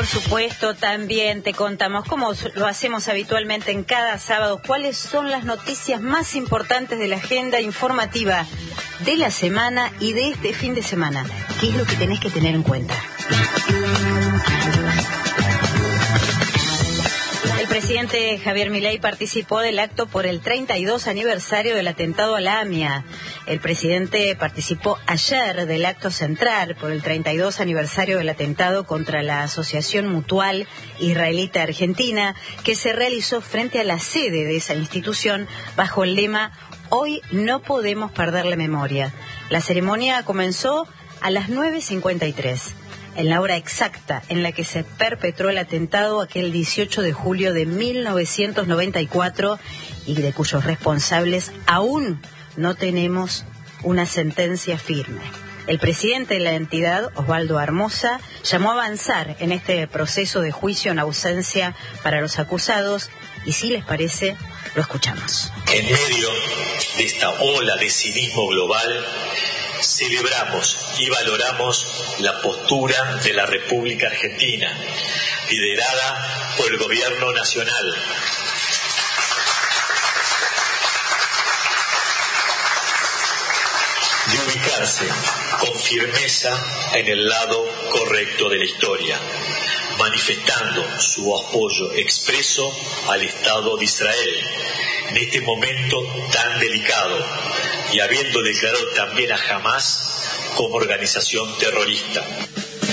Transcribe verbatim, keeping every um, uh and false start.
supuesto, también te contamos, como lo hacemos habitualmente en cada sábado, cuáles son las noticias más importantes de la agenda informativa de la semana y de este fin de semana. ¿Qué es lo que tenés que tener en cuenta? El presidente Javier Milei participó del acto por el treinta y dos aniversario del atentado a la AMIA. El presidente participó ayer del acto central por el treinta y dos aniversario del atentado contra la Asociación Mutual Israelita Argentina, que se realizó frente a la sede de esa institución bajo el lema "Hoy no podemos perder la memoria". La ceremonia comenzó a las nueve cincuenta y tres. En la hora exacta en la que se perpetró el atentado aquel dieciocho de julio de mil novecientos noventa y cuatro y de cuyos responsables aún no tenemos una sentencia firme. El presidente de la entidad, Osvaldo Armoza, llamó a avanzar en este proceso de juicio en ausencia para los acusados y, si les parece, lo escuchamos. En medio de esta ola de cinismo global, celebramos y valoramos la postura de la República Argentina, liderada por el Gobierno Nacional, de ubicarse con firmeza en el lado correcto de la historia, manifestando su apoyo expreso al Estado de Israel en este momento tan delicado y habiendo declarado también a Hamás como organización terrorista.